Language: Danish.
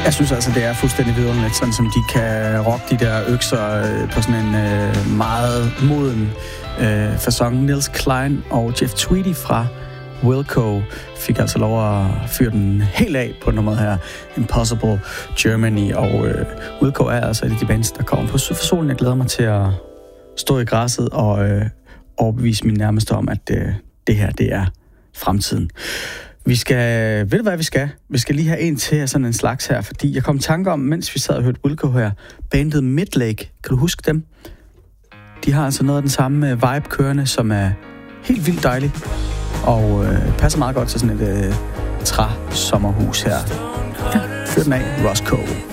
Jeg synes altså, det er fuldstændig vidunderligt, sådan som de kan rocke de der økser på sådan en meget moden facon. Nils Klein og Jeff Tweedy fra Wilco fik altså lov at fyre den helt af på nummeret her, Impossible Germany, og Wilco er altså et af de bands, der kommer på Syd for Solen. Jeg glæder mig til at stå i græsset og overbevise min nærmeste om, at det her, det er fremtiden. Vi skal, ved du hvad vi skal? Vi skal lige have en til af sådan en slags her, fordi jeg kom i tanke om, mens vi sad og hørte Wilco her, bandet Midlake, kan du huske dem? De har altså noget af den samme vibe kørende, som er helt vildt dejligt, og passer meget godt til sådan et træsommerhus her. Ja, fyr den af, Roscoe.